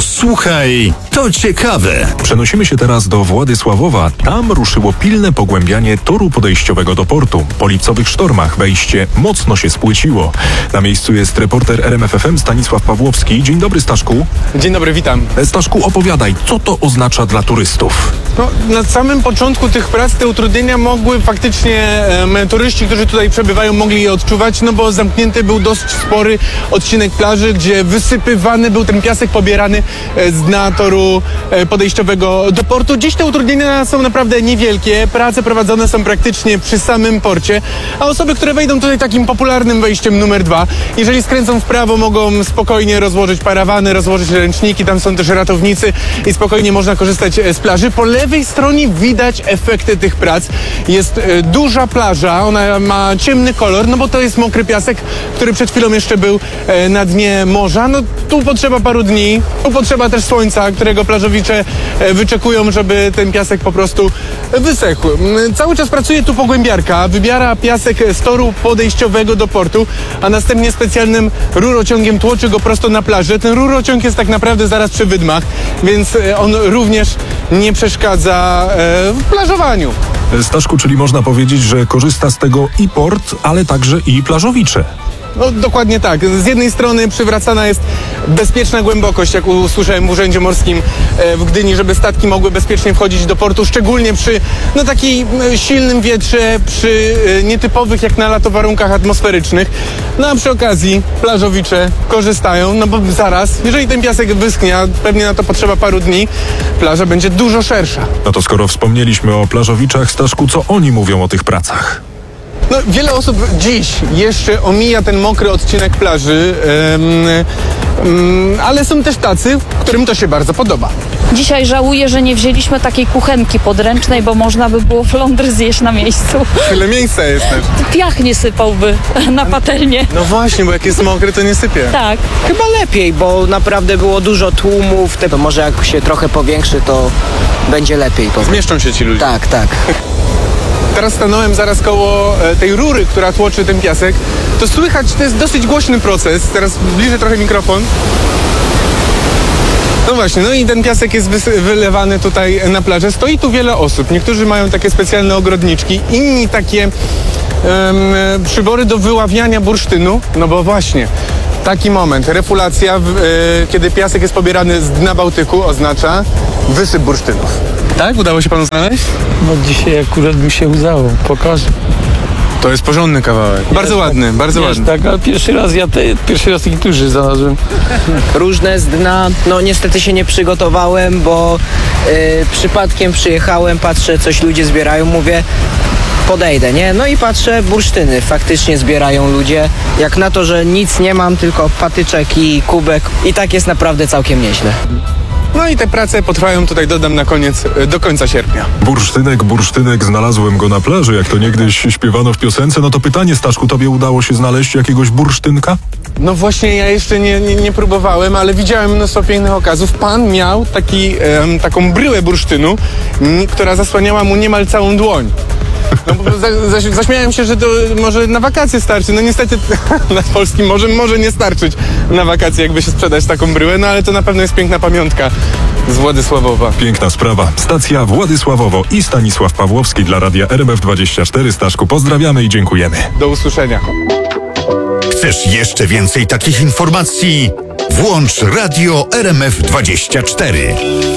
Słuchaj, to ciekawe. Przenosimy się teraz do Władysławowa. Tam ruszyło pilne pogłębianie toru podejściowego do portu. Po lipcowych sztormach wejście mocno się spłyciło. Na miejscu jest reporter RMF FM Stanisław Pawłowski. Dzień dobry, Staszku. Dzień dobry, witam. Staszku, opowiadaj, co to oznacza dla turystów? No, na samym początku tych prac te utrudnienia mogły faktycznie turyści, którzy tutaj przebywają, mogli je odczuwać, no bo zamknięty był dość spory odcinek plaży, gdzie wysypywany był ten piasek pobierany z dna toru podejściowego do portu. Dziś te utrudnienia są naprawdę niewielkie, prace prowadzone są praktycznie przy samym porcie, a osoby, które wejdą tutaj takim popularnym wejściem numer 2, jeżeli skręcą w prawo, mogą spokojnie rozłożyć parawany, rozłożyć ręczniki, tam są też ratownicy i spokojnie można korzystać z plaży. Po lewej stronie widać efekty tych prac. Jest duża plaża, ona ma ciemny kolor, no bo to jest mokry piasek, który przed chwilą jeszcze był na dnie morza. No tu potrzeba paru dni, tu potrzeba też słońca, którego plażowicze wyczekują, żeby ten piasek po prostu wysechł. Cały czas pracuje tu pogłębiarka, wybiera piasek z toru podejściowego do portu, a następnie specjalnym rurociągiem tłoczy go prosto na plażę. Ten rurociąg jest tak naprawdę zaraz przy wydmach, więc on również nie przeszkadza w plażowaniu. Staszku, czyli można powiedzieć, że korzysta z tego i port, ale także i plażowicze. No dokładnie tak. Z jednej strony przywracana jest bezpieczna głębokość, jak usłyszałem w Urzędzie Morskim w Gdyni, żeby statki mogły bezpiecznie wchodzić do portu, szczególnie przy takiej silnym wietrze, przy nietypowych jak na lato warunkach atmosferycznych. No a przy okazji plażowicze korzystają, no bo zaraz, jeżeli ten piasek wyschnie, a pewnie na to potrzeba paru dni, plaża będzie dużo szersza. No to skoro wspomnieliśmy o plażowiczach, Staszku, co oni mówią o tych pracach? No, wiele osób dziś jeszcze omija ten mokry odcinek plaży, ale są też tacy, którym to się bardzo podoba. Dzisiaj żałuję, że nie wzięliśmy takiej kuchenki podręcznej, bo można by było flądry zjeść na miejscu. Tyle miejsca jest też. Piach nie sypałby na patelnię. No właśnie, bo jak jest mokry, to nie sypie. Tak. Chyba lepiej, bo naprawdę było dużo tłumów. To może jak się trochę powiększy, to będzie lepiej. Zmieszczą się ci ludzie. Tak, tak. Teraz stanąłem zaraz koło tej rury, która tłoczy ten piasek. To słychać, to jest dosyć głośny proces. Teraz bliżej trochę mikrofon. No właśnie, no i ten piasek jest wylewany tutaj na plażę. Stoi tu wiele osób. Niektórzy mają takie specjalne ogrodniczki, inni takie przybory do wyławiania bursztynu. No bo właśnie, taki moment, refulacja, kiedy piasek jest pobierany z dna Bałtyku, oznacza wysyp bursztynów. Tak? Udało się panu znaleźć? No dzisiaj akurat mi się udało, pokażę. To jest porządny kawałek. Bardzo ładny, bardzo ładny. Tak, ale pierwszy raz taki duży znalazłem. Różne z dna. No niestety się nie przygotowałem, bo przypadkiem przyjechałem, patrzę, coś ludzie zbierają, mówię, podejdę, nie? No i patrzę, bursztyny faktycznie zbierają ludzie. Jak na to, że nic nie mam, tylko patyczek i kubek. I tak jest naprawdę całkiem nieźle. No i te prace potrwają, tutaj dodam na koniec, do końca sierpnia. Bursztynek, znalazłem go na plaży, jak to niegdyś śpiewano w piosence. No to pytanie, Staszku, tobie udało się znaleźć jakiegoś bursztynka? No właśnie, ja jeszcze nie próbowałem, ale widziałem mnóstwo pięknych okazów. Pan miał taką bryłę bursztynu, która zasłaniała mu niemal całą dłoń. No, zaśmiałem się, że to może na wakacje starczy. No niestety nad polskim morzem może nie starczyć na wakacje, jakby się sprzedać taką bryłę, no ale to na pewno jest piękna pamiątka z Władysławowa. Piękna sprawa. Stacja Władysławowo i Stanisław Pawłowski dla Radia RMF24. Staszku, pozdrawiamy i dziękujemy. Do usłyszenia. Chcesz jeszcze więcej takich informacji? Włącz Radio RMF24.